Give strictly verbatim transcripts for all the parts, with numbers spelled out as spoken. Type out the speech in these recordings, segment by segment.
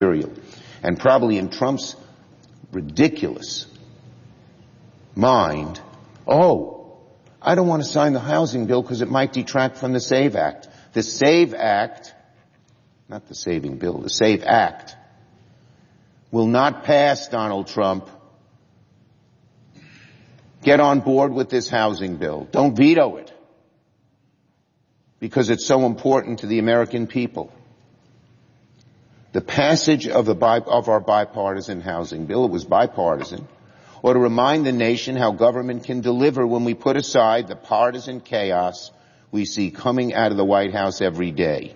And probably in Trump's ridiculous mind, oh, I don't want to sign the housing bill because it might detract from the SAVE Act. The SAVE Act, not the saving bill, the SAVE Act, will not pass, Donald Trump. Get on board with this housing bill. Don't veto it, because it's so important to the American people. The passage of, the bi- of our bipartisan housing bill, it was bipartisan, ought to remind the nation how government can deliver when we put aside the partisan chaos we see coming out of the White House every day.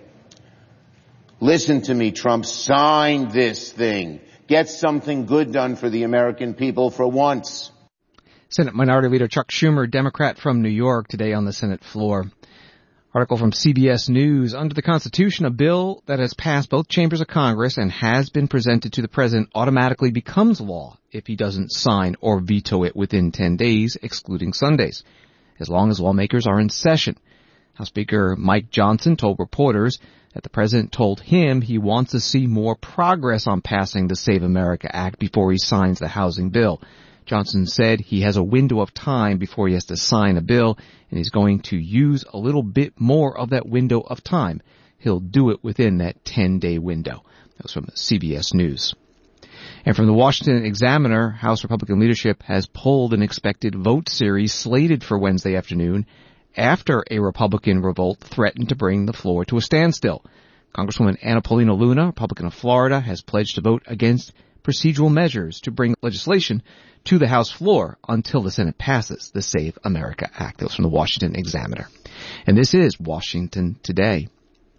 Listen to me, Trump. Sign this thing. Get something good done for the American people for once. Senate Minority Leader Chuck Schumer, Democrat from New York, today on the Senate floor. Article from C B S News. Under the Constitution, a bill that has passed both chambers of Congress and has been presented to the president automatically becomes law if he doesn't sign or veto it within ten days, excluding Sundays, as long as lawmakers are in session. House Speaker Mike Johnson told reporters that the president told him he wants to see more progress on passing the Save America Act before he signs the housing bill. Johnson said he has a window of time before he has to sign a bill, and he's going to use a little bit more of that window of time. He'll do it within that ten-day window. That was from C B S News. And from the Washington Examiner, House Republican leadership has pulled an expected vote series slated for Wednesday afternoon after a Republican revolt threatened to bring the floor to a standstill. Congresswoman Anna Paulina Luna, Republican of Florida, has pledged to vote against procedural measures to bring legislation to the House floor until the Senate passes the Save America Act. That was from the Washington Examiner. And this is Washington Today.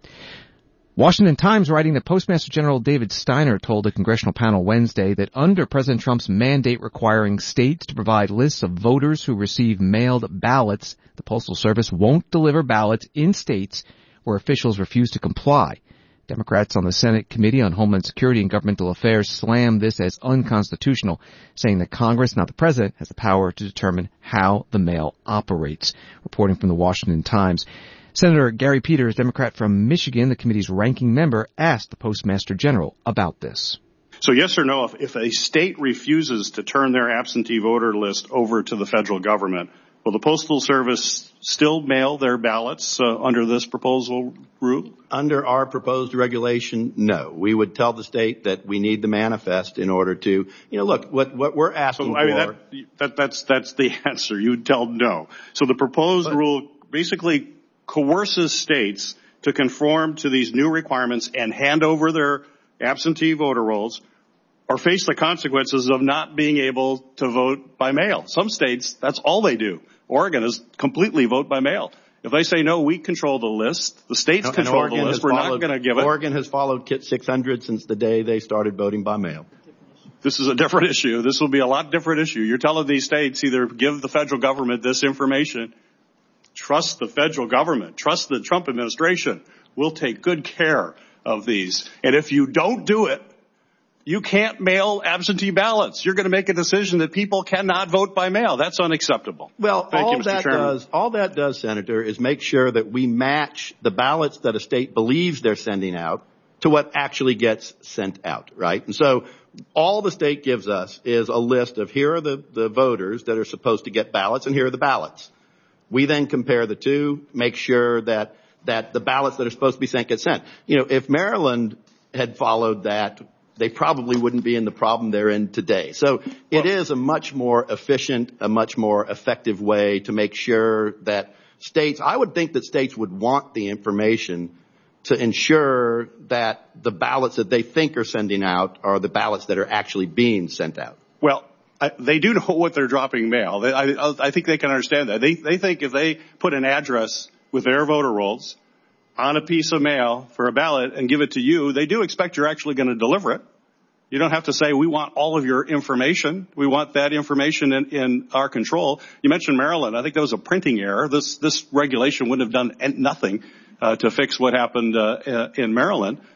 Washington Times writing that Postmaster General David Steiner told a congressional panel Wednesday that under President Trump's mandate requiring states to provide lists of voters who receive mailed ballots, the Postal Service won't deliver ballots in states where officials refuse to comply. Democrats on the Senate Committee on Homeland Security and Governmental Affairs slammed this as unconstitutional, saying that Congress, not the president, has the power to determine how the mail operates. Reporting from the Washington Times, Senator Gary Peters, Democrat from Michigan, the committee's ranking member, asked the Postmaster General about this. So yes or no, if, if a state refuses to turn their absentee voter list over to the federal government, will the Postal Service still mail their ballots uh, under this proposal rule? Under our proposed regulation, no. We would tell the state that we need the manifest in order to, you know, look, what, what we're asking so, I mean, for. That, that, that's, that's the answer. You would tell no. So the proposed but, rule basically coerces states to conform to these new requirements and hand over their absentee voter rolls or face the consequences of not being able to vote by mail. Some states, that's all they do. Oregon is completely vote by mail. If they say, no, we control the list, the states no, control the list, we're followed, not going to give it. Oregon has followed Kit six hundred since the day they started voting by mail. This is a different issue. This will be a lot different issue. You're telling these states either give the federal government this information, trust the federal government, trust the Trump administration. We'll take good care of these. And if you don't do it, you can't mail absentee ballots. You're going to make a decision that people cannot vote by mail. That's unacceptable. Well, Thank all you, Mister that Chairman. does, all that does, Senator, is make sure that we match the ballots that a state believes they're sending out to what actually gets sent out, right? And so all the state gives us is a list of here are the, the voters that are supposed to get ballots and here are the ballots. We then compare the two, make sure that, that the ballots that are supposed to be sent get sent. You know, if Maryland had followed that, they probably wouldn't be in the problem they're in today. So it is a much more efficient, a much more effective way to make sure that states, I would think that states would want the information to ensure that the ballots that they think are sending out are the ballots that are actually being sent out. Well, I, they do know what they're dropping mail. They, I, I think they can understand that. They, they think if they put an address with their voter rolls on a piece of mail for a ballot and give it to you, they do expect you're actually going to deliver it. You don't have to say, we want all of your information. We want that information in, in our control. You mentioned Maryland. I think that was a printing error. This, this regulation wouldn't have done nothing uh, to fix what happened uh, in Maryland.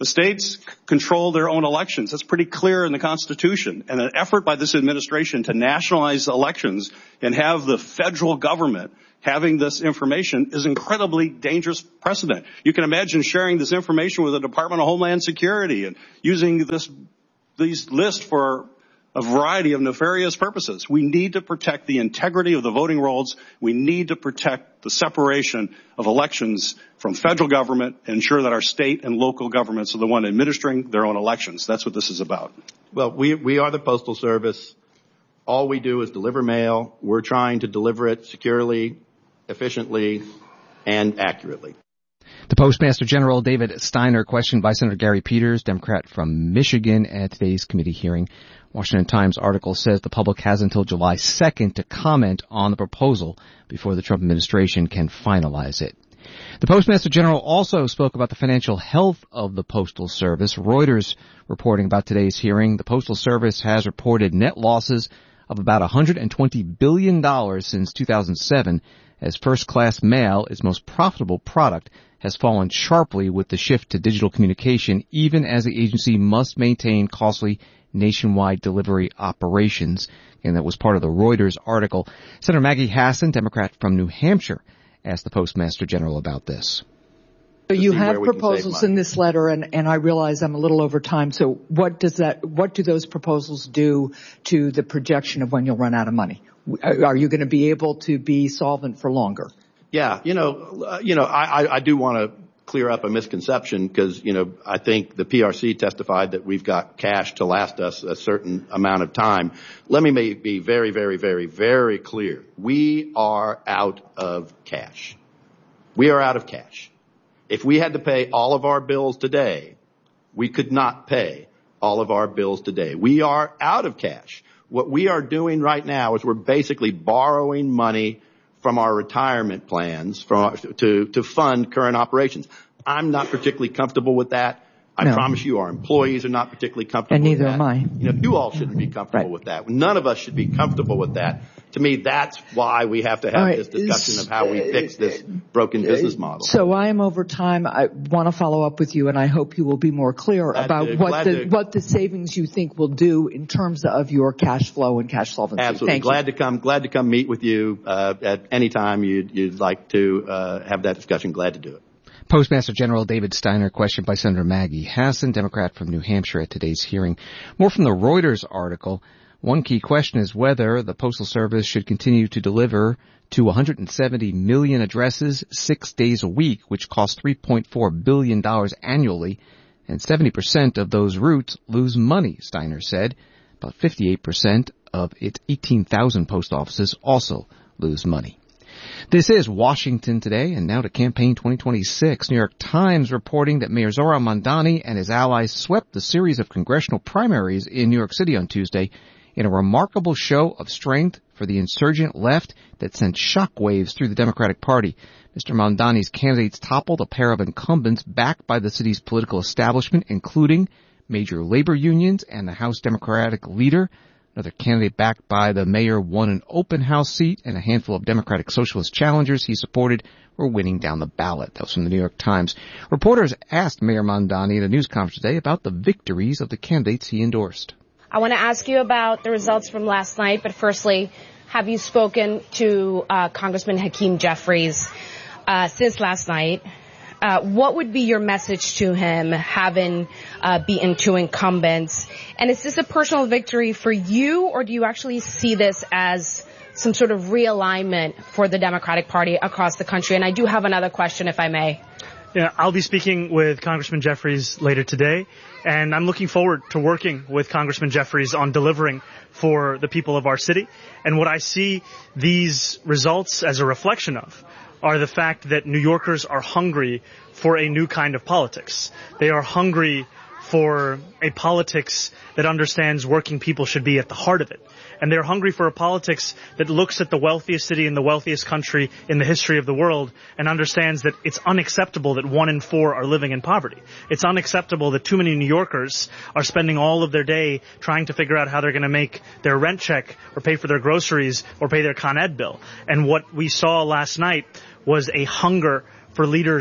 The states c- control their own elections. That's pretty clear in the Constitution. And an effort by this administration to nationalize elections and have the federal government having this information is incredibly dangerous precedent. You can imagine sharing this information with the Department of Homeland Security and using this these lists for a variety of nefarious purposes. We need to protect the integrity of the voting rolls. We need to protect the separation of elections from federal government and ensure that our state and local governments are the one administering their own elections. That's what this is about. Well, we, we are the Postal Service. All we do is deliver mail. We're trying to deliver it securely, efficiently, and accurately. The Postmaster General David Steiner, questioned by Senator Gary Peters, Democrat from Michigan, at today's committee hearing. Washington Times article says the public has until July second to comment on the proposal before the Trump administration can finalize it. The Postmaster General also spoke about the financial health of the Postal Service. Reuters reporting about today's hearing. The Postal Service has reported net losses of about one hundred twenty billion dollars since two thousand seven, as first-class mail, its most profitable product, has fallen sharply with the shift to digital communication, even as the agency must maintain costly nationwide delivery operations. And that was part of the Reuters article. Senator Maggie Hassan, Democrat from New Hampshire, asked the Postmaster General about this. So you have proposals in this letter, and, and I realize I'm a little over time. So what does that, what do those proposals do to the projection of when you'll run out of money? Are you going to be able to be solvent for longer? Yeah, you know, uh, you know, I, I, I do want to clear up a misconception because, you know, I think the P R C testified that we've got cash to last us a certain amount of time. Let me make, be very, very, very, very clear. We are out of cash. We are out of cash. If we had to pay all of our bills today, we could not pay all of our bills today. We are out of cash. What we are doing right now is we're basically borrowing money from our retirement plans from our, to, to fund current operations. I'm not particularly comfortable with that. I no. promise you our employees are not particularly comfortable and with that. And neither am I. You know, you all shouldn't be comfortable right. with that. None of us should be comfortable with that. To me, that's why we have to have right. this discussion of how we fix this broken business model. So I am over time. I want to follow up with you, and I hope you will be more clear glad about to, what the to, what the savings you think will do in terms of your cash flow and cash solvency. Absolutely. Thank glad you. to come. Glad to come meet with you uh, at any time you'd, you'd like to uh, have that discussion. Glad to do it. Postmaster General David Steiner, questioned by Senator Maggie Hassan, Democrat from New Hampshire, at today's hearing. More from the Reuters article. One key question is whether the Postal Service should continue to deliver to one hundred seventy million addresses six days a week, which costs three point four billion dollars annually, and seventy percent of those routes lose money, Steiner said. About fifty-eight percent of its eighteen thousand post offices also lose money. This is Washington Today, and now to Campaign twenty twenty-six. New York Times reporting that Mayor Zohran Mamdani and his allies swept the series of congressional primaries in New York City on Tuesday in a remarkable show of strength for the insurgent left that sent shockwaves through the Democratic Party. Mister Mamdani's candidates toppled a pair of incumbents backed by the city's political establishment, including major labor unions and the House Democratic leader. Another candidate backed by the mayor won an open house seat, and a handful of Democratic Socialist challengers he supported were winning down the ballot. That was from the New York Times. Reporters asked Mayor Mamdani at a news conference today about the victories of the candidates he endorsed. I want to ask you about the results from last night, but firstly, have you spoken to uh, Congressman Hakeem Jeffries uh, since last night? Uh, what would be your message to him, having uh, beaten two incumbents? And is this a personal victory for you, or do you actually see this as some sort of realignment for the Democratic Party across the country? And I do have another question, if I may. Yeah, I'll be speaking with Congressman Jeffries later today, and I'm looking forward to working with Congressman Jeffries on delivering for the people of our city. And what I see these results as a reflection of are the fact that New Yorkers are hungry for a new kind of politics. They are hungry for a politics that understands working people should be at the heart of it. And they're hungry for a politics that looks at the wealthiest city in the wealthiest country in the history of the world and understands that it's unacceptable that one in four are living in poverty. It's unacceptable that too many New Yorkers are spending all of their day trying to figure out how they're going to make their rent check or pay for their groceries or pay their Con Ed bill. And what we saw last night was a hunger for leaders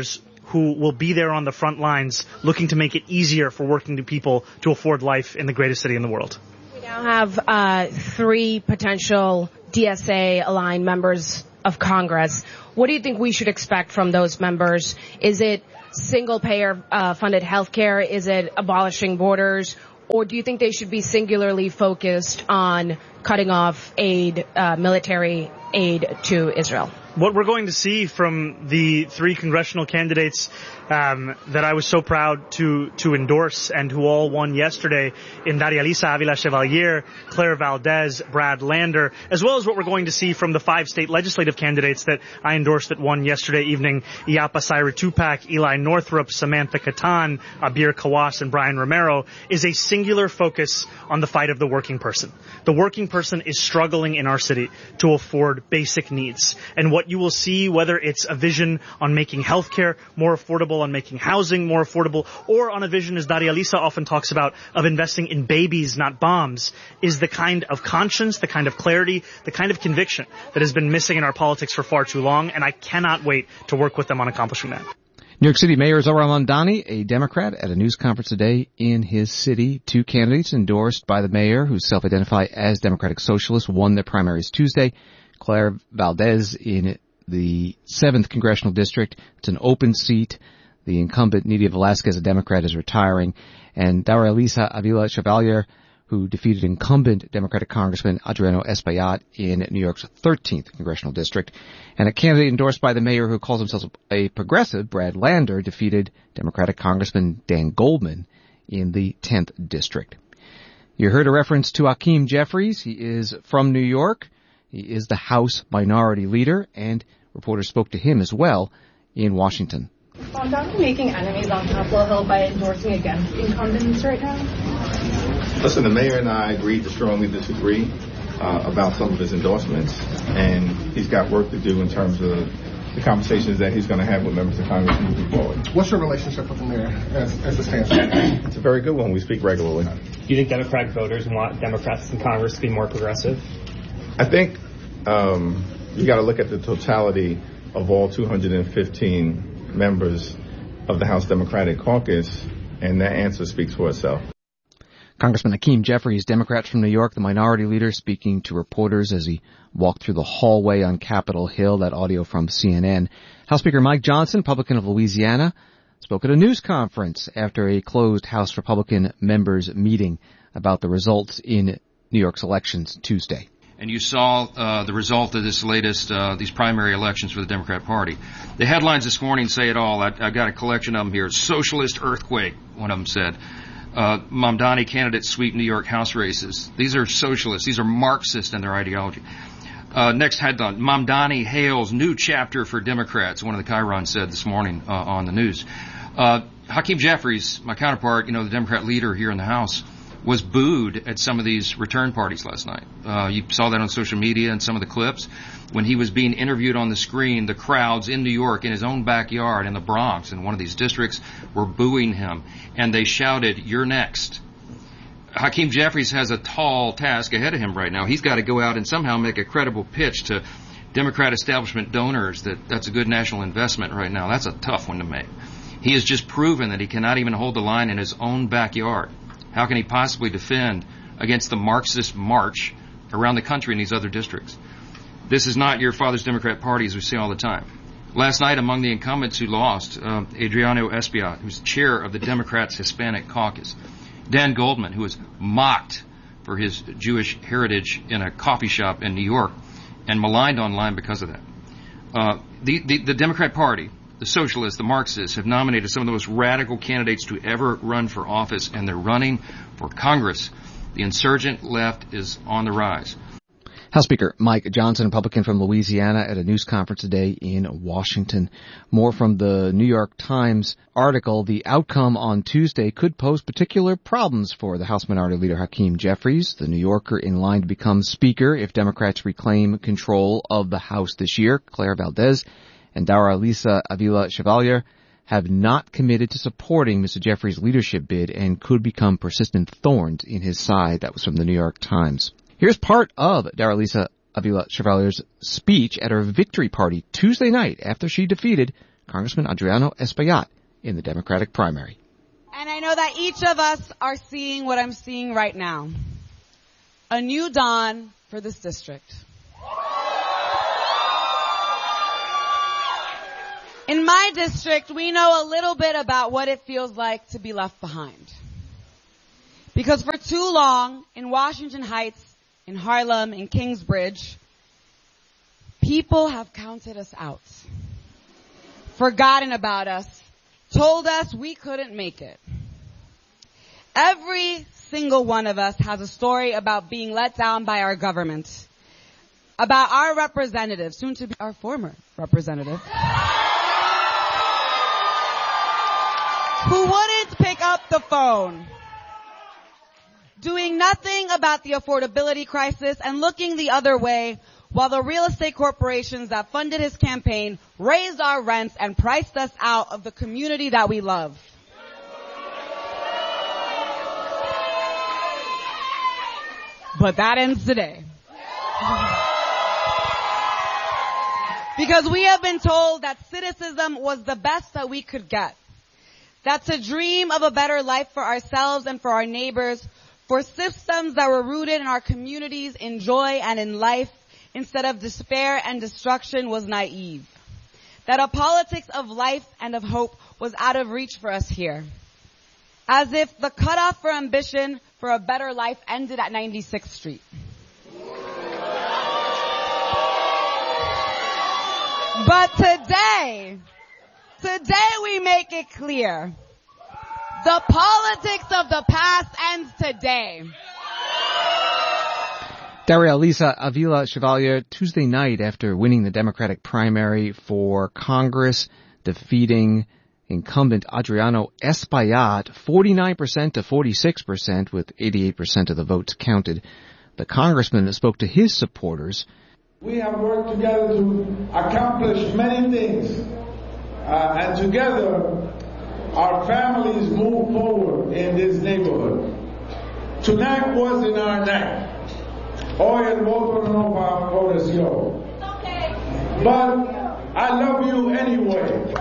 who will be there on the front lines looking to make it easier for working people to afford life in the greatest city in the world. We now have uh, three potential D S A-aligned members of Congress. What do you think we should expect from those members? Is it single-payer uh, funded health care? Is it abolishing borders? Or do you think they should be singularly focused on cutting off aid, uh, military aid to Israel? What we're going to see from the three congressional candidates um, that I was so proud to to endorse and who all won yesterday in Daria Lisa Avila Chevalier, Claire Valdez, Brad Lander, as well as what we're going to see from the five state legislative candidates that I endorsed that won yesterday evening, Iapa Saira Tupac, Eli Northrup, Samantha Catan, Abir Kawas, and Brian Romero, is a singular focus on the fight of the working person. The working person is struggling in our city to afford basic needs. And what you will see, whether it's a vision on making healthcare more affordable, on making housing more affordable, or on a vision, as Daria Lisa often talks about, of investing in babies, not bombs, is the kind of conscience, the kind of clarity, the kind of conviction that has been missing in our politics for far too long, and I cannot wait to work with them on accomplishing that. New York City Mayor Zohran Mamdani, a Democrat, at a news conference today in his city. Two candidates endorsed by the mayor, who self-identify as Democratic Socialists, won their primaries Tuesday. Claire Valdez in the seventh Congressional District. It's an open seat. The incumbent, Nydia Velasquez, a Democrat, is retiring. And Daria Lisa Avila Chevalier, who defeated incumbent Democratic Congressman Adriano Espaillat in New York's thirteenth Congressional District. And a candidate endorsed by the mayor who calls himself a progressive, Brad Lander, defeated Democratic Congressman Dan Goldman in the tenth District. You heard a reference to Hakeem Jeffries. He is from New York. He is the House Minority Leader, and reporters spoke to him as well in Washington. Are you making enemies on Capitol Hill by endorsing against incumbents right now? Listen, the mayor and I agreed to strongly disagree uh, about some of his endorsements, and he's got work to do in terms of the conversations that he's going to have with members of Congress moving forward. What's your relationship with the mayor as, as it stands? It's a very good one. We speak regularly. Do you think Democratic voters want Democrats in Congress to be more progressive? I think um, you got to look at the totality of all two hundred fifteen members of the House Democratic Caucus, and that answer speaks for itself. Congressman Hakeem Jeffries, Democrat from New York, the minority leader, speaking to reporters as he walked through the hallway on Capitol Hill. That audio from C N N. House Speaker Mike Johnson, Republican of Louisiana, spoke at a news conference after a closed House Republican members meeting about the results in New York's elections Tuesday. And you saw uh, the result of this latest, uh, these primary elections for the Democrat Party. The headlines this morning say it all. I, I've got a collection of them here. Socialist earthquake, one of them said. Uh, Mamdani candidates sweep New York House races. These are socialists. These are Marxist in their ideology. Uh, next headline, Mamdani hails new chapter for Democrats, one of the Chiron said this morning uh, on the news. Uh, Hakeem Jeffries, my counterpart, you know, the Democrat leader here in the House, was booed at some of these return parties last night. Uh, you saw that on social media and some of the clips. When he was being interviewed on the screen, the crowds in New York, in his own backyard, in the Bronx, in one of these districts, were booing him. And they shouted, "You're next." Hakeem Jeffries has a tall task ahead of him right now. He's got to go out and somehow make a credible pitch to Democrat establishment donors that that's a good national investment right now. That's a tough one to make. He has just proven that he cannot even hold the line in his own backyard. How can he possibly defend against the Marxist march around the country in these other districts? This is not your father's Democrat Party, as we see all the time. Last night, among the incumbents who lost, uh, Adriano Espaillat, who's chair of the Democrats' Hispanic Caucus, Dan Goldman, who was mocked for his Jewish heritage in a coffee shop in New York and maligned online because of that. Uh, the, the, the Democrat Party, the socialists, the Marxists, have nominated some of the most radical candidates to ever run for office, and they're running for Congress. The insurgent left is on the rise. House Speaker Mike Johnson, Republican from Louisiana, at a news conference today in Washington. More from the New York Times article. The outcome on Tuesday could pose particular problems for the House Minority Leader Hakeem Jeffries, the New Yorker in line to become Speaker if Democrats reclaim control of the House this year. Claire Valdez and Daria Lisa Avila Chevalier have not committed to supporting Mister Jeffries' leadership bid and could become persistent thorns in his side. That was from the New York Times. Here's part of Daria Lisa Avila Chevalier's speech at her victory party Tuesday night after she defeated Congressman Adriano Espaillat in the Democratic primary. And I know that each of us are seeing what I'm seeing right now. A new dawn for this district. In my district, we know a little bit about what it feels like to be left behind. Because for too long, in Washington Heights, in Harlem, in Kingsbridge, people have counted us out, forgotten about us, told us we couldn't make it. Every single one of us has a story about being let down by our government, about our representative, soon to be our former representative, who wouldn't pick up the phone, doing nothing about the affordability crisis and looking the other way while the real estate corporations that funded his campaign raised our rents and priced us out of the community that we love. But that ends today. Because we have been told that citicism was the best that we could get. That to dream of a better life for ourselves and for our neighbors, for systems that were rooted in our communities in joy and in life instead of despair and destruction was naive. That a politics of life and of hope was out of reach for us here. As if the cutoff for ambition for a better life ended at ninety-sixth Street. But today, today we make it clear. The politics of the past ends today. Daralisa Avila Chevalier, Tuesday night after winning the Democratic primary for Congress, defeating incumbent Adriano Espaillat, forty-nine percent to forty-six percent, with eighty-eight percent of the votes counted. The congressman spoke to his supporters. We have worked together to accomplish many things, uh, and together our families move forward in this neighborhood. Tonight wasn't our night. Hoy el voto no favoreció. But I love you anyway.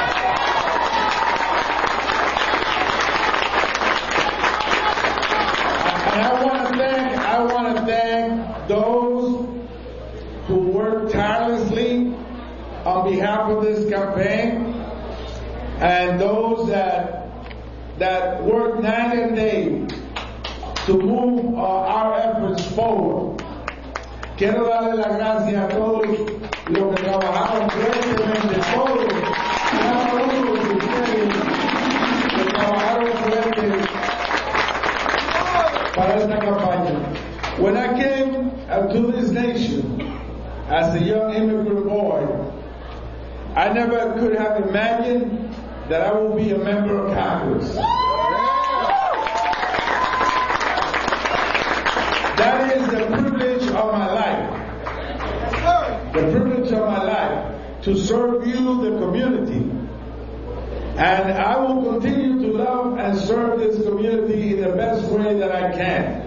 And I want to thank, I want to thank those who worked tirelessly on behalf of this campaign, and those that that worked night and day to move uh, our efforts forward. Quiero darle las gracias a todos los que trabajaron fuertemente, todos, cada uno de ustedes que trabajaron fuerte para esta campaña. When I came uh, to this nation as a young immigrant boy, I never could have imagined that I will be a member of Congress. That is the privilege of my life. The privilege of my life to serve you, the community. And I will continue to love and serve this community in the best way that I can.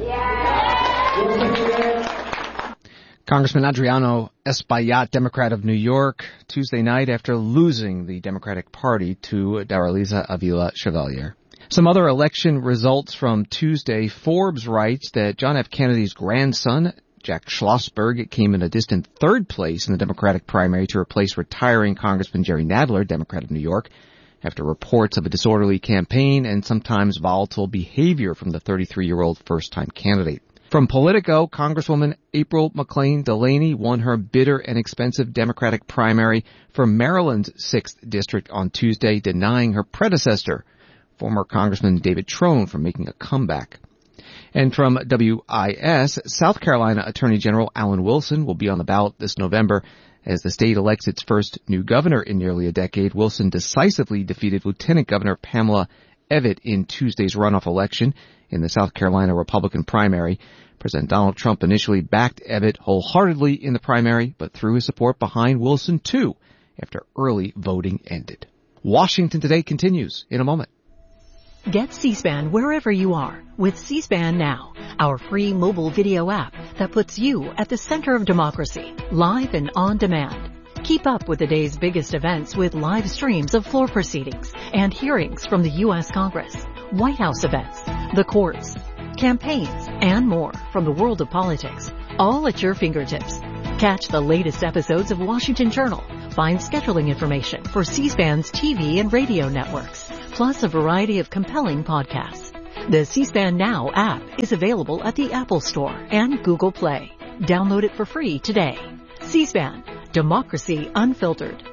Yeah. Congressman Adriano Espaillat, Democrat of New York, Tuesday night after losing the Democratic Party to Daralisa Avila Chevalier. Some other election results from Tuesday. Forbes writes that John F. Kennedy's grandson, Jack Schlossberg, came in a distant third place in the Democratic primary to replace retiring Congressman Jerry Nadler, Democrat of New York, after reports of a disorderly campaign and sometimes volatile behavior from the thirty-three-year-old first-time candidate. From Politico, Congresswoman April McClain Delaney won her bitter and expensive Democratic primary for Maryland's sixth District on Tuesday, denying her predecessor, former Congressman David Trone, from making a comeback. And from W I S, South Carolina Attorney General Alan Wilson will be on the ballot this November. As the state elects its first new governor in nearly a decade, Wilson decisively defeated Lieutenant Governor Pamela Evitt in Tuesday's runoff election in the South Carolina Republican primary. President Donald Trump initially backed Evitt wholeheartedly in the primary, but threw his support behind Wilson too after early voting ended. Washington Today continues in a moment. Get C-SPAN wherever you are with C-SPAN Now, our free mobile video app that puts you at the center of democracy, live and on demand. Keep up with the day's biggest events with live streams of floor proceedings and hearings from the U S Congress, White House events, the courts, campaigns, and more from the world of politics, all at your fingertips. Catch the latest episodes of Washington Journal. Find scheduling information for C-SPAN's T V and radio networks, plus a variety of compelling podcasts. The C-SPAN Now app is available at the Apple Store and Google Play. Download it for free today. C-SPAN, Democracy Unfiltered.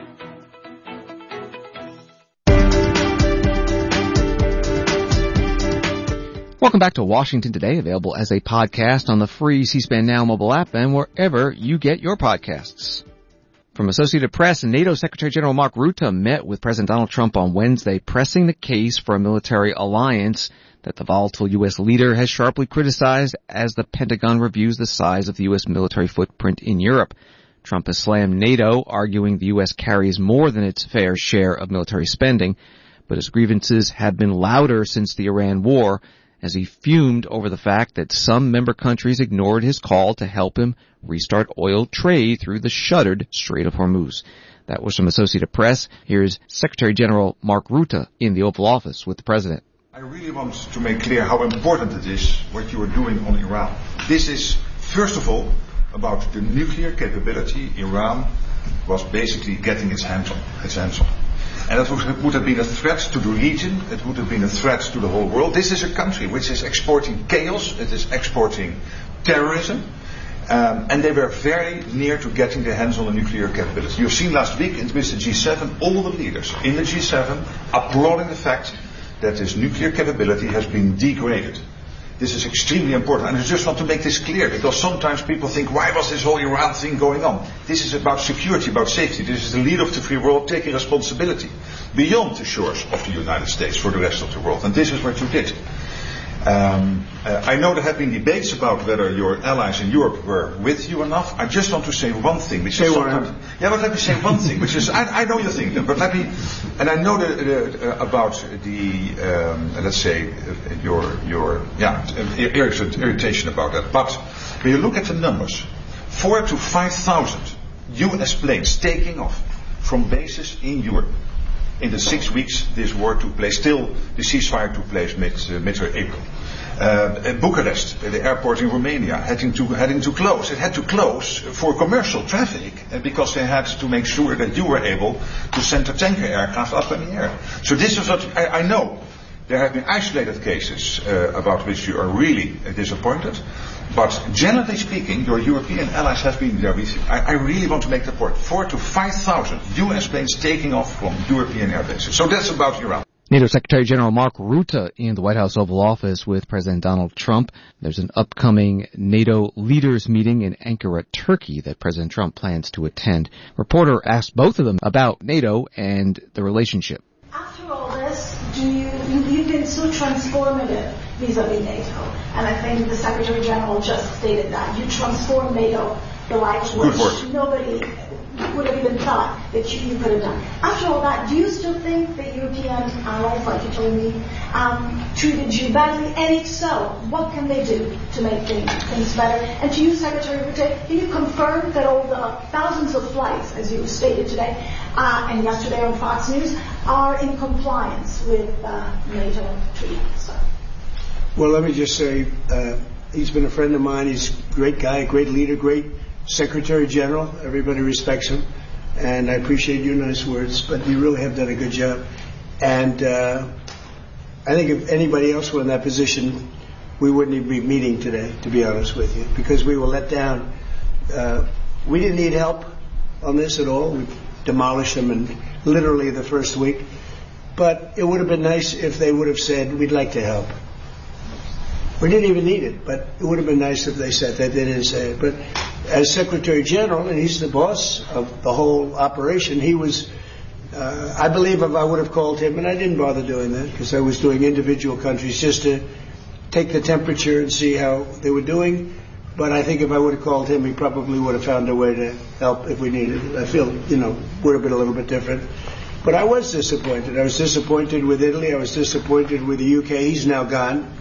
Welcome back to Washington Today, available as a podcast on the free C-SPAN Now mobile app and wherever you get your podcasts. From Associated Press, NATO Secretary General Mark Rutte met with President Donald Trump on Wednesday, pressing the case for a military alliance that the volatile U S leader has sharply criticized as the Pentagon reviews the size of the U S military footprint in Europe. Trump has slammed NATO, arguing the U S carries more than its fair share of military spending, but his grievances have been louder since the Iran war, as he fumed over the fact that some member countries ignored his call to help him restart oil trade through the shuttered Strait of Hormuz. That was from Associated Press. Here's Secretary General Mark Rutte in the Oval Office with the President. I really want to make clear how important it is what you are doing on Iran. This is, first of all, about the nuclear capability Iran was basically getting its hands on. Its hands on. And that would, would have been a threat to the region, it would have been a threat to the whole world. This is a country which is exporting chaos, it is exporting terrorism, um, and they were very near to getting their hands on the nuclear capability. You've seen last week with the G seven, all the leaders in the G seven applauding the fact that this nuclear capability has been degraded. This is extremely important, and I just want to make this clear, because sometimes people think, why was this whole Iran thing going on? This is about security, about safety. This is the leader of the free world taking responsibility beyond the shores of the United States for the rest of the world, and this is what you did. Um, uh, I know there have been debates about whether your allies in Europe were with you enough. I just want to say one thing, which say is sometimes, yeah, but let me say one thing, which is I, I know you think that, but let me, and I know the, the, uh, about the um, let's say uh, your your yeah irritation about that. But when you look at the numbers, four to five thousand U S planes taking off from bases in Europe. In the six weeks this war took place, still the ceasefire took place mid, uh, mid-April. Uh, Bucharest, uh, the airport in Romania, heading to, heading to close. It had to close for commercial traffic uh, because they had to make sure that you were able to send a tanker aircraft up in the air. So this is what I, I know. There have been isolated cases uh, about which you are really uh, disappointed. But generally speaking, your European allies have been there with you. I, I really want to make the point. Four to five thousand U S planes taking off from European air bases. So that's about Iran. NATO Secretary General Mark Rutte in the White House Oval Office with President Donald Trump. There's an upcoming NATO leaders meeting in Ankara, Turkey that President Trump plans to attend. Reporter asked both of them about NATO and the relationship. After all this, do you, you you've been so transformative vis-a-vis NATO, and I think the Secretary General just stated that you transformed NATO, the likes which nobody would have even thought that you, you could have done. After all that, do you still think that European allies, like you told me, um, treated you badly? And if so, what can they do to make things, things better? And to you, Secretary Rutte, can you confirm that all the thousands of flights, as you stated today uh, and yesterday on Fox News, are in compliance with uh, NATO treaty? So. Well, let me just say, uh, he's been a friend of mine. He's a great guy, a great leader, great Secretary General. Everybody respects him. And I appreciate your nice words, but you really have done a good job. And uh, I think if anybody else were in that position, we wouldn't even be meeting today, to be honest with you, because we were let down. Uh, we didn't need help on this at all. We demolished them in literally the first week. But it would have been nice if they would have said, we'd like to help. We didn't even need it, but it would have been nice if they said that. They didn't say it. But as Secretary General, and he's the boss of the whole operation, he was, uh, I believe if I would have called him, and I didn't bother doing that because I was doing individual countries just to take the temperature and see how they were doing. But I think if I would have called him, he probably would have found a way to help if we needed it. I feel, you know, would have been a little bit different. But I was disappointed. I was disappointed with Italy. I was disappointed with the U K. He's now gone.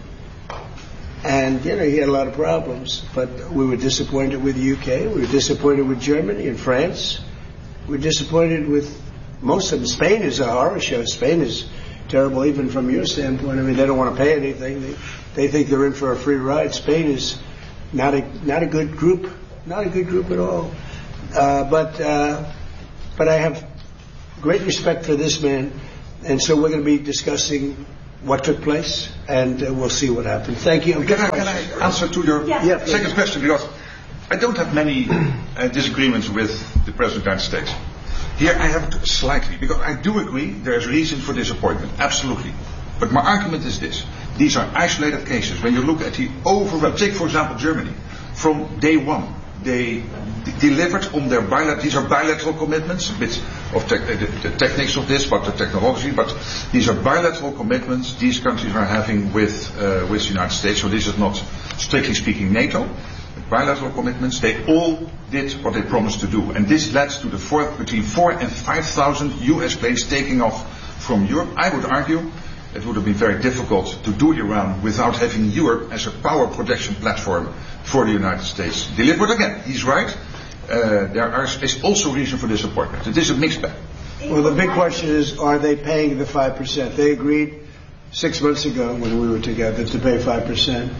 And, you know, he had a lot of problems, but we were disappointed with the U K, we were disappointed with Germany and France, we're disappointed with most of them. Spain is a horror show. Spain is terrible even from your standpoint. I mean, they don't want to pay anything. They, they think they're in for a free ride. Spain is not a not a good group, not a good group at all. Uh, but uh, but I have great respect for this man, and so we're going to be discussing what took place, and uh, we'll see what happens. Thank you. Can I, can I answer to your yes. yeah, second question? Because I don't have many uh, disagreements with the President of the United States. Here I have to slightly, because I do agree there is reason for disappointment, absolutely. But my argument is this. These are isolated cases. When you look at the overall, take for example Germany, from day one, they d- delivered on their bilateral, these are bilateral commitments, a bit of te- the, the techniques of this, but the technology, but these are bilateral commitments these countries are having with, uh, with the United States, so this is not, strictly speaking, NATO. Bilateral commitments, they all did what they promised to do. And this led to the four, between four and five thousand U S planes taking off from Europe. I would argue it would have been very difficult to do Iran without having Europe as a power projection platform for the United States. Delivered again, he's right. Uh, there are, is also reason for disappointment. It is a mixed bag. Well, the big question is, are they paying the five percent? They agreed six months ago when we were together to pay five percent.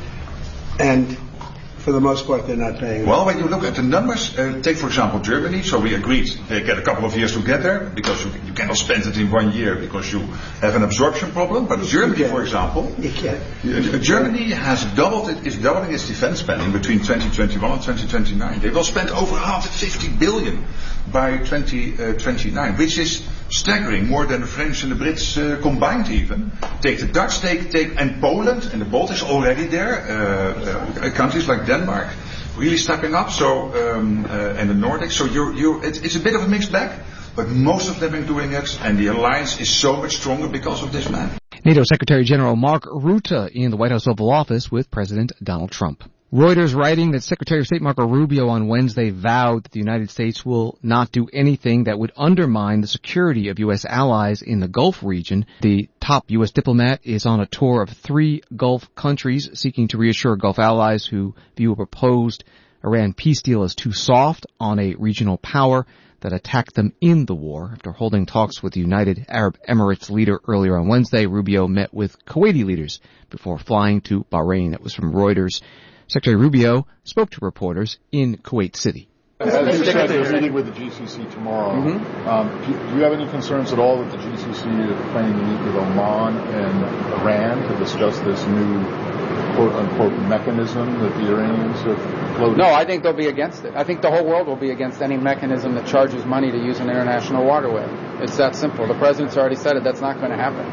And for the most part, they're not paying. Well, when you look at the numbers, uh, take for example Germany. So we agreed they get a couple of years to get there because you, you cannot spend it in one year because you have an absorption problem. But Germany, for example, you can't. Uh, Germany has doubled it, is doubling its defense spending between twenty twenty-one and twenty twenty-nine. They will spend over one hundred fifty billion by twenty twenty-nine, which is staggering, more than the French and the Brits uh, combined even. Take the Dutch, take, take and Poland and the Baltics already there, uh, uh, countries like Denmark really stepping up, so um, uh, and the Nordics. So you're, you're, it's, it's a bit of a mixed bag, but most of them are doing it, and the alliance is so much stronger because of this man. NATO Secretary General Mark Rutte in the White House Oval Office with President Donald Trump. Reuters writing that Secretary of State Marco Rubio on Wednesday vowed that the United States will not do anything that would undermine the security of U S allies in the Gulf region. The top U S diplomat is on a tour of three Gulf countries seeking to reassure Gulf allies who view a proposed Iran peace deal as too soft on a regional power that attacked them in the war. After holding talks with the United Arab Emirates leader earlier on Wednesday, Rubio met with Kuwaiti leaders before flying to Bahrain. That was from Reuters. Secretary Rubio spoke to reporters in Kuwait City. As you said, you're meeting with the G C C tomorrow. Mm-hmm. Um, do, do you have any concerns at all that the G C C is planning to meet with Oman and Iran to discuss this new quote-unquote mechanism that the Iranians have floated? No, I think they'll be against it. I think the whole world will be against any mechanism that charges money to use an international waterway. It's that simple. The President's already said it. That's not going to happen.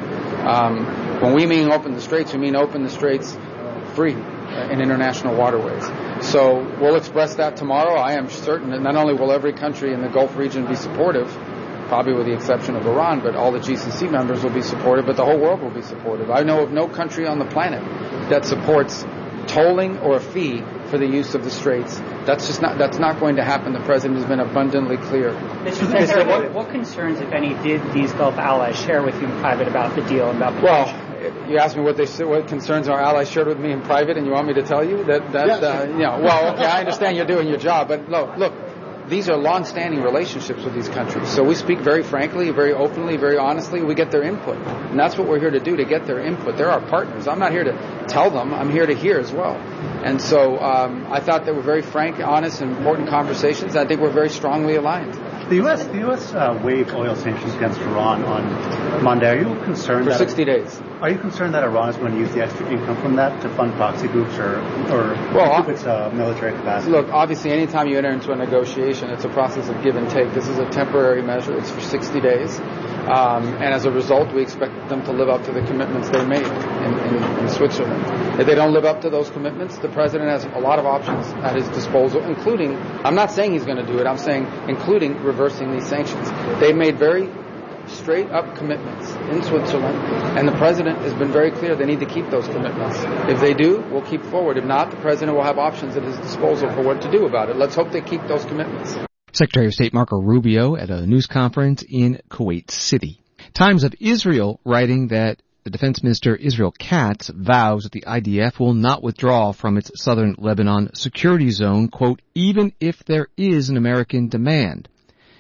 Um, when we mean open the straits, we mean open the straits free in international waterways. So we'll express that tomorrow. I am certain that not only will every country in the Gulf region be supportive, probably with the exception of Iran, but all the G C C members will be supportive, but the whole world will be supportive. I know of no country on the planet that supports tolling or a fee for the use of the straits. That's just not, that's not going to happen. The President has been abundantly clear. Mister Secretary, what, what concerns, if any, did these Gulf allies share with you in private about the deal and about the Well, you asked me what they what concerns our allies shared with me in private, and you want me to tell you that that yes. uh, you know? Well, okay, I understand you're doing your job, but look, look, these are long-standing relationships with these countries. So we speak very frankly, very openly, very honestly. We get their input, and that's what we're here to do, to get their input. They're our partners. I'm not here to tell them. I'm here to hear as well. And so um, I thought they were very frank, honest, and important conversations. I think we're very strongly aligned. The U S the U S uh, waived oil sanctions against Iran on Monday. Are you concerned for that sixty days? Are you concerned that Iran is going to use the extra income from that to fund proxy groups or or well, keep its uh, military capacity? Look, obviously, anytime you enter into a negotiation, it's a process of give and take. This is a temporary measure. It's for sixty days, um, and as a result, we expect them to live up to the commitments they made in, in, in Switzerland. If they don't live up to those commitments, the president has a lot of options at his disposal, including, I'm not saying he's going to do it, I'm saying including reversing these sanctions. They've made very straight up commitments in Switzerland, and the president has been very clear they need to keep those commitments. If they do, we'll keep forward. If not, the president will have options at his disposal for what to do about it. Let's hope they keep those commitments. Secretary of State Marco Rubio at a news conference in Kuwait City. Times of Israel writing that the Defense Minister Israel Katz vows that the I D F will not withdraw from its southern Lebanon security zone, quote, even if there is an American demand.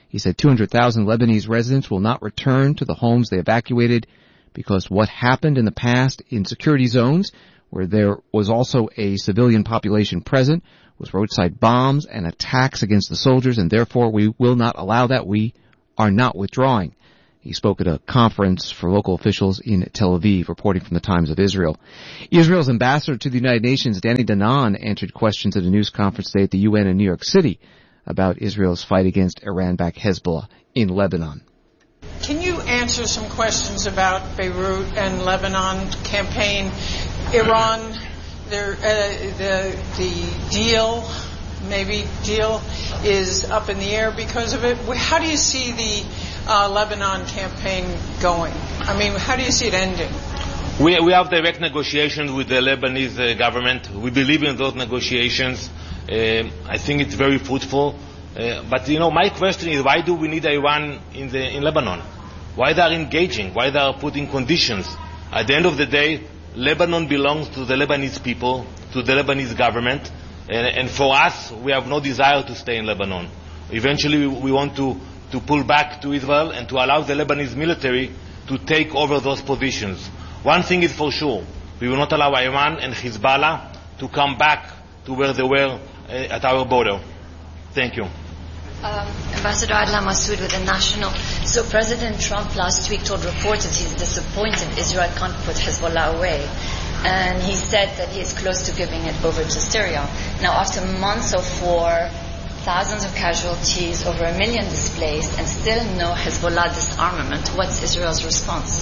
He said two hundred thousand Lebanese residents will not return to the homes they evacuated because what happened in the past in security zones, where there was also a civilian population present, was roadside bombs and attacks against the soldiers, and therefore we will not allow that. We are not withdrawing. He spoke at a conference for local officials in Tel Aviv, reporting from the Times of Israel. Israel's ambassador to the United Nations, Danny Danon, answered questions at a news conference today at the U N in New York City about Israel's fight against Iran-backed Hezbollah in Lebanon. Can you answer some questions about Beirut and Lebanon campaign? Iran, there, uh, the, the deal, maybe deal, is up in the air because of it. How do you see the uh, Lebanon campaign going? I mean, how do you see it ending? We, we have direct negotiations with the Lebanese uh, government. We believe in those negotiations. Uh, I think it's very fruitful. Uh, but, you know, my question is, why do we need Iran in, the, in Lebanon? Why they are engaging? Why they are putting conditions? At the end of the day, Lebanon belongs to the Lebanese people, to the Lebanese government, and, and for us, we have no desire to stay in Lebanon. Eventually, we want to, to pull back to Israel and to allow the Lebanese military to take over those positions. One thing is for sure, we will not allow Iran and Hezbollah to come back to where they were uh, at our border. Thank you. Um, Ambassador Adla Massoud with the National. So President Trump last week told reporters he's disappointed Israel can't put Hezbollah away. And he said that he is close to giving it over to Syria. Now, after months of war, thousands of casualties, over a million displaced, and still no Hezbollah disarmament, what's Israel's response?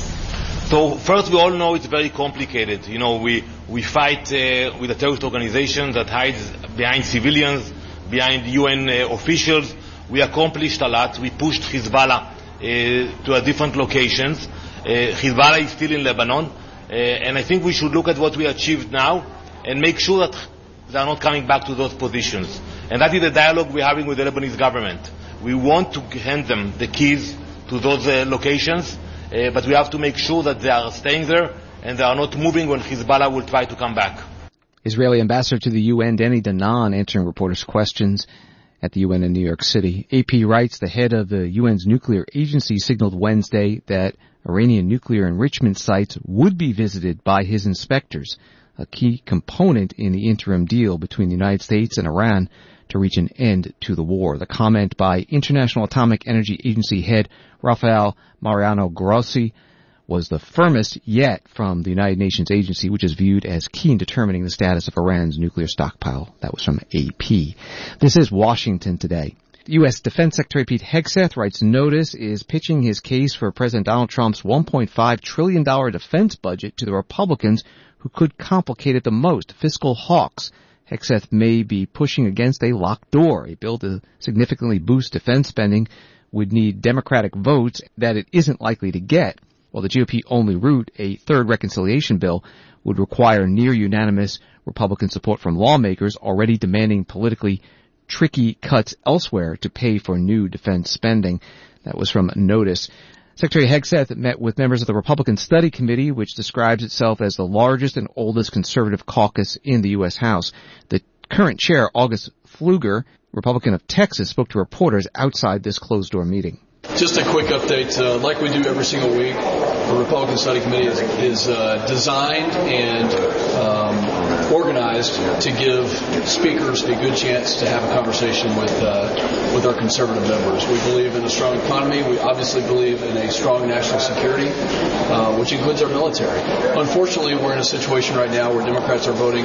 So first, we all know it's very complicated. You know, we, we fight uh, with a terrorist organization that hides behind civilians, behind U N uh, officials. We accomplished a lot. We pushed Hezbollah uh, to a different locations. Uh, Hezbollah is still in Lebanon. Uh, and I think we should look at what we achieved now and make sure that they are not coming back to those positions. And that is the dialogue we're having with the Lebanese government. We want to hand them the keys to those uh, locations, uh, but we have to make sure that they are staying there and they are not moving when Hezbollah will try to come back. Israeli ambassador to the U N, Danny Danon, answering reporters' questions at the U N in New York City. A P writes the head of the U N's nuclear agency signaled Wednesday that Iranian nuclear enrichment sites would be visited by his inspectors, a key component in the interim deal between the United States and Iran to reach an end to the war. The comment by International Atomic Energy Agency head Rafael Mariano Grossi was the firmest yet from the United Nations agency, which is viewed as key in determining the status of Iran's nuclear stockpile. That was from A P. This is Washington today. U S Defense Secretary Pete Hegseth writes Notice is pitching his case for President Donald Trump's one point five trillion dollars defense budget to the Republicans who could complicate it the most, fiscal hawks. Hegseth may be pushing against a locked door. A bill to significantly boost defense spending would need Democratic votes that it isn't likely to get. While the G O P-only route, a third reconciliation bill, would require near-unanimous Republican support from lawmakers already demanding politically tricky cuts elsewhere to pay for new defense spending. That was from Notice. Secretary Hegseth met with members of the Republican Study Committee, which describes itself as the largest and oldest conservative caucus in the U S House. The current chair, August Pfluger, Republican of Texas, spoke to reporters outside this closed-door meeting. Just a quick update. Uh, like we do every single week, the Republican Study Committee is, is uh, designed and um, organized to give speakers a good chance to have a conversation with uh, with our conservative members. We believe in a strong economy. We obviously believe in a strong national security, uh, which includes our military. Unfortunately, we're in a situation right now where Democrats are voting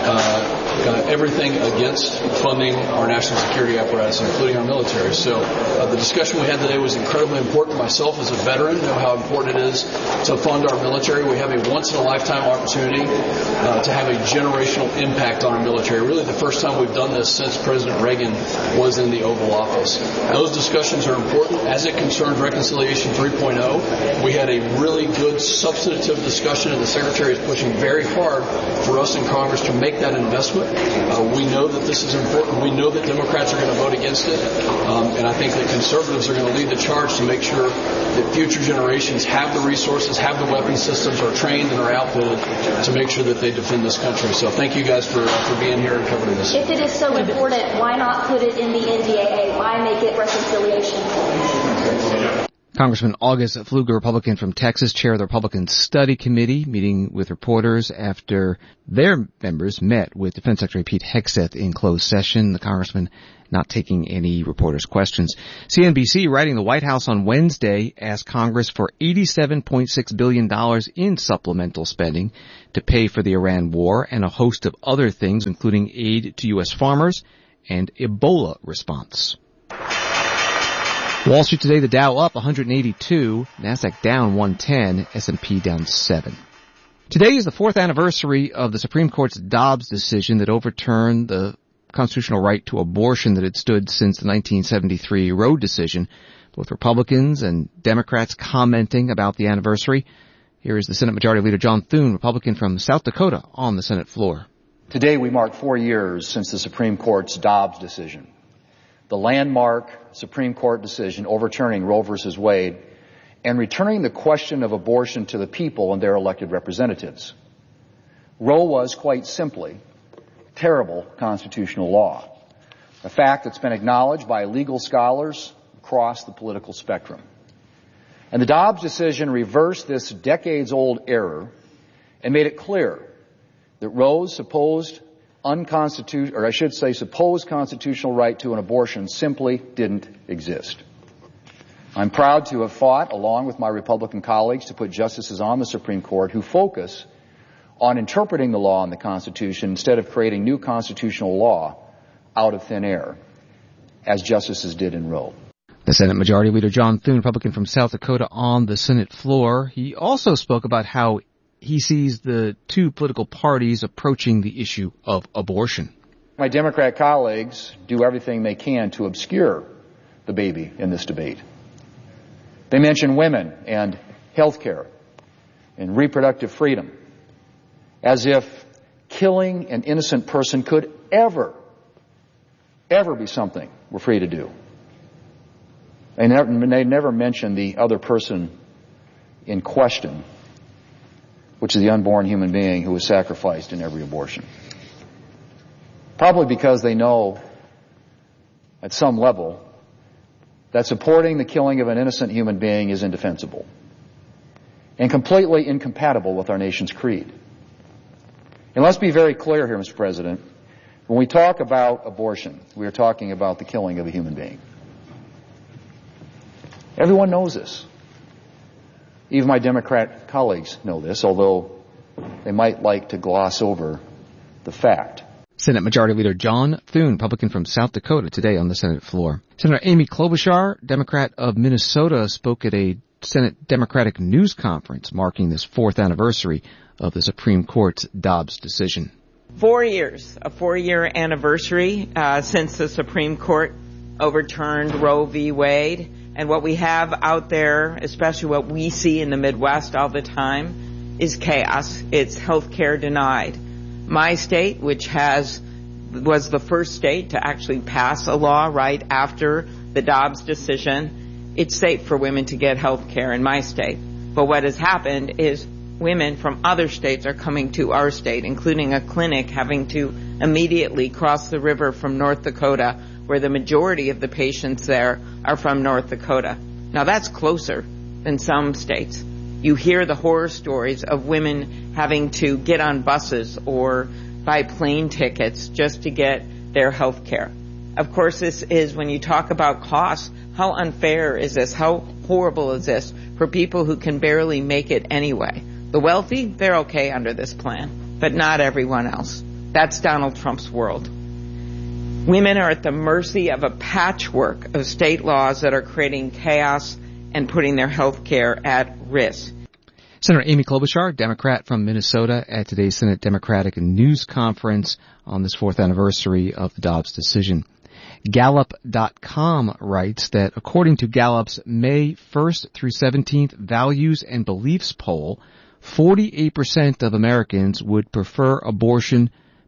uh, uh, everything against funding our national security apparatus, including our military. So uh, the discussion we had today was incredibly important. Myself as a veteran know how important it is to fund our military. We have a once-in-a-lifetime opportunity uh, to have a generational impact on our military. Really the first time we've done this since President Reagan was in the Oval Office. Those discussions are important. As it concerns Reconciliation three point oh, we had a really good substantive discussion, and the Secretary is pushing very hard for us in Congress to make that investment. Uh, we know that this is important. We know that Democrats are going to vote against it. Um, and I think that conservatives are going to lead the charge to make sure that future generations have the resources, have the weapon systems, are trained and are outfitted to make sure that they defend this country. So thank you guys for, uh, for being here and covering this. If it is so important, why not put it in the N D A A? Why make it reconciliation? Congressman August Pfluger, Republican from Texas, chair of the Republican Study Committee, meeting with reporters after their members met with Defense Secretary Pete Hegseth in closed session. The congressman not taking any reporters' questions. C N B C, writing the White House on Wednesday, asked Congress for eighty-seven point six billion dollars in supplemental spending to pay for the Iran war and a host of other things, including aid to U S farmers and Ebola response. Wall Street today, the Dow up one hundred eighty-two, NASDAQ down one ten, S and P down seven. Today is the fourth anniversary of the Supreme Court's Dobbs decision that overturned the constitutional right to abortion that had stood since the nineteen seventy-three Roe decision. Both Republicans and Democrats commenting about the anniversary. Here is the Senate Majority Leader John Thune, Republican from South Dakota, on the Senate floor. Today we mark four years since the Supreme Court's Dobbs decision. The landmark Supreme Court decision overturning Roe versus Wade and returning the question of abortion to the people and their elected representatives. Roe was, quite simply, terrible constitutional law, a fact that's been acknowledged by legal scholars across the political spectrum. And the Dobbs decision reversed this decades-old error and made it clear that Roe's supposed unconstitutional, or I should say supposed constitutional right to an abortion simply didn't exist. I'm proud to have fought, along with my Republican colleagues, to put justices on the Supreme Court who focus on interpreting the law and the Constitution instead of creating new constitutional law out of thin air, as justices did in Roe. The Senate Majority Leader John Thune, Republican from South Dakota, on the Senate floor. He also spoke about how he sees the two political parties approaching the issue of abortion. My Democrat colleagues do everything they can to obscure the baby in this debate. They mention women and health care and reproductive freedom as if killing an innocent person could ever, ever be something we're free to do. They never, they never mention the other person in question, which is the unborn human being who was sacrificed in every abortion. Probably because they know at some level that supporting the killing of an innocent human being is indefensible and completely incompatible with our nation's creed. And let's be very clear here, Mister President. When we talk about abortion, we are talking about the killing of a human being. Everyone knows this. Even my Democrat colleagues know this, although they might like to gloss over the fact. Senate Majority Leader John Thune, Republican from South Dakota, today on the Senate floor. Senator Amy Klobuchar, Democrat of Minnesota, spoke at a Senate Democratic news conference marking this fourth anniversary of the Supreme Court's Dobbs decision. Four years, a four-year anniversary uh, since the Supreme Court overturned Roe v. Wade. And what we have out there, especially what we see in the Midwest all the time, is chaos. It's health care denied. My state, which has was the first state to actually pass a law right after the Dobbs decision, it's safe for women to get health care in my state. But what has happened is women from other states are coming to our state, including a clinic having to immediately cross the river from North Dakota, where the majority of the patients there are from North Dakota. Now that's closer than some states. You hear the horror stories of women having to get on buses or buy plane tickets just to get their health care. Of course, this is, when you talk about costs, how unfair is this? How horrible is this for people who can barely make it anyway? The wealthy, they're okay under this plan, but not everyone else. That's Donald Trump's world. Women are at the mercy of a patchwork of state laws that are creating chaos and putting their health care at risk. Senator Amy Klobuchar, Democrat from Minnesota, at today's Senate Democratic News Conference on this fourth anniversary of the Dobbs decision. Gallup dot com writes that according to Gallup's May first through seventeenth Values and Beliefs poll, forty-eight percent of Americans would prefer abortion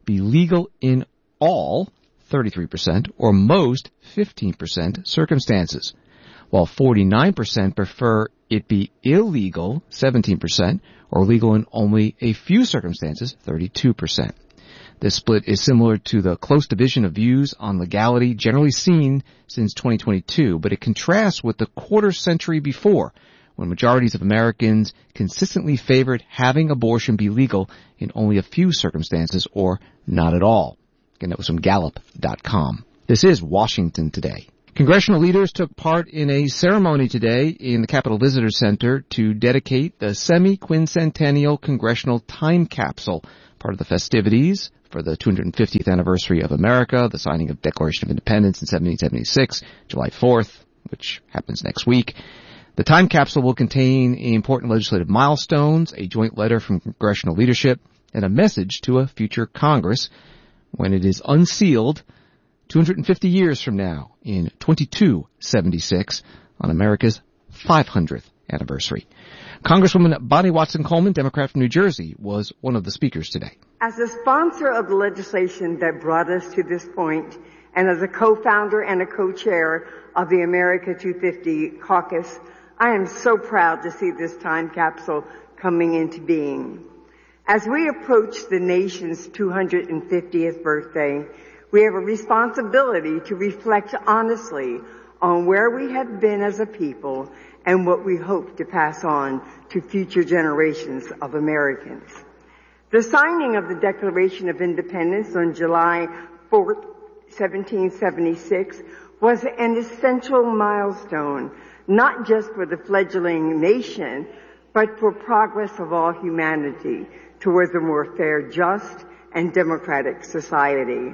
be legal in all, thirty-three percent, or most, fifteen percent, circumstances, while forty-nine percent prefer it be illegal, seventeen percent, or legal in only a few circumstances, thirty-two percent. This split is similar to the close division of views on legality generally seen since twenty twenty-two, but it contrasts with the quarter century before, when majorities of Americans consistently favored having abortion be legal in only a few circumstances or not at all. Again, that was from Gallup dot com. This is Washington Today. Congressional leaders took part in a ceremony today in the Capitol Visitor Center to dedicate the semi-quincentennial Congressional Time Capsule, part of the festivities for the two hundred fiftieth anniversary of America, the signing of Declaration of Independence in seventeen seventy-six, July fourth, which happens next week. The time capsule will contain important legislative milestones, a joint letter from congressional leadership, and a message to a future Congress when it is unsealed two hundred fifty years from now in twenty-two seventy-six on America's five hundredth anniversary. Congresswoman Bonnie Watson-Coleman, Democrat from New Jersey, was one of the speakers today. As a sponsor of the legislation that brought us to this point, and as a co-founder and a co-chair of the America two fifty caucus, I am so proud to see this time capsule coming into being. As we approach the nation's two hundred fiftieth birthday, we have a responsibility to reflect honestly on where we have been as a people and what we hope to pass on to future generations of Americans. The signing of the Declaration of Independence on July fourth, seventeen seventy-six was an essential milestone, not just for the fledgling nation, but for progress of all humanity towards a more fair, just, and democratic society.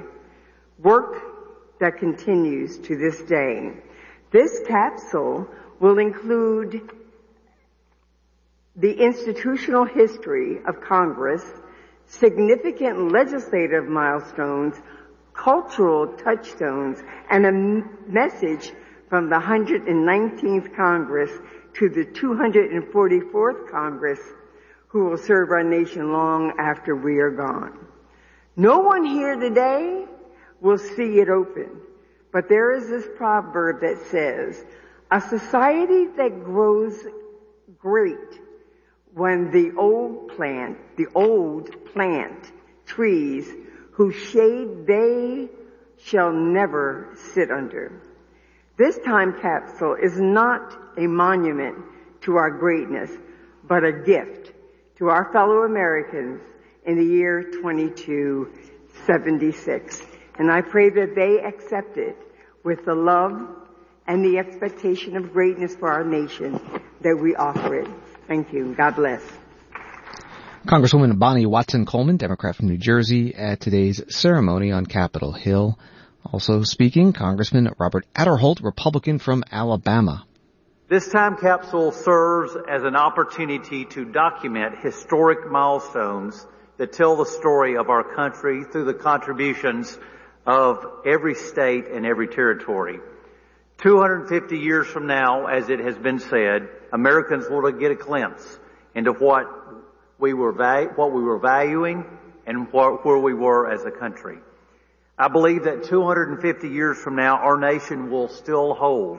Work that continues to this day. This capsule will include the institutional history of Congress, significant legislative milestones, cultural touchstones, and a message from the one hundred nineteenth Congress to the two hundred forty-fourth Congress, who will serve our nation long after we are gone. No one here today will see it open, but there is this proverb that says, a society that grows great when the old plant, the old plant trees whose shade they shall never sit under. This time capsule is not a monument to our greatness, but a gift to our fellow Americans in the year twenty-two seventy-six. And I pray that they accept it with the love and the expectation of greatness for our nation that we offer it. Thank you. God bless. Congresswoman Bonnie Watson-Coleman, Democrat from New Jersey, at today's ceremony on Capitol Hill. Also speaking, Congressman Robert Aderholt, Republican from Alabama. This time capsule serves as an opportunity to document historic milestones that tell the story of our country through the contributions of every state and every territory. two hundred fifty years from now, as it has been said, Americans will get a glimpse into what we were val- what we were valuing and what, where we were as a country. I believe that two hundred fifty years from now, our nation will still hold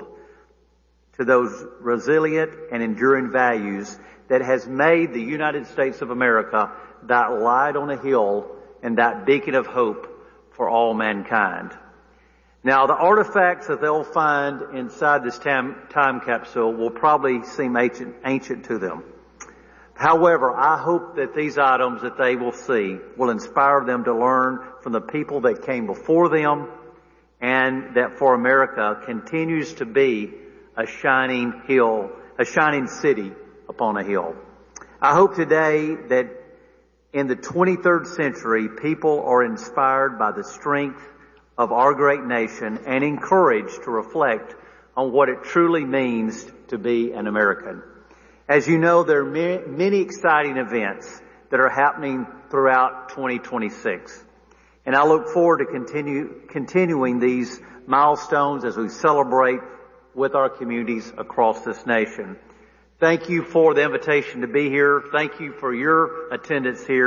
to those resilient and enduring values that has made the United States of America that light on a hill and that beacon of hope for all mankind. Now, the artifacts that they'll find inside this time, time capsule will probably seem ancient, ancient to them. However, I hope that these items that they will see will inspire them to learn from the people that came before them, and that for America continues to be a shining hill, a shining city upon a hill. I hope today that in the twenty-third century, people are inspired by the strength of our great nation and encouraged to reflect on what it truly means to be an American. As you know, there are many exciting events that are happening throughout twenty twenty-six. And I look forward to continue, continuing these milestones as we celebrate with our communities across this nation. Thank you for the invitation to be here. Thank you for your attendance here.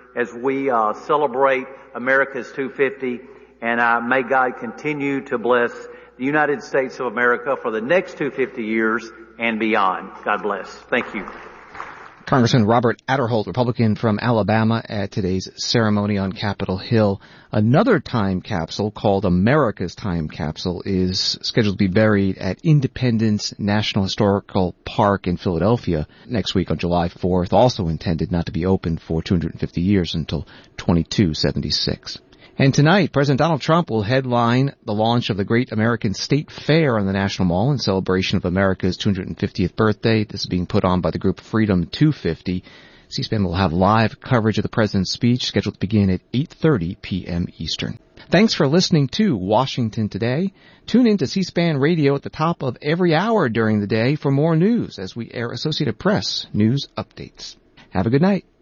as we uh, celebrate America's two fifty. And uh, may God continue to bless the United States of America for the next two hundred fifty years and beyond. God bless. Thank you. Congressman Robert Aderholt, Republican from Alabama, at today's ceremony on Capitol Hill. Another time capsule called America's Time Capsule is scheduled to be buried at Independence National Historical Park in Philadelphia next week on July fourth, also intended not to be open for two hundred fifty years until twenty-two seventy-six. And tonight, President Donald Trump will headline the launch of the Great American State Fair on the National Mall in celebration of America's two hundred fiftieth birthday. This is being put on by the group Freedom two fifty. C-SPAN will have live coverage of the president's speech scheduled to begin at eight thirty p.m. Eastern. Thanks for listening to Washington Today. Tune in to C-SPAN Radio at the top of every hour during the day for more news as we air Associated Press news updates. Have a good night.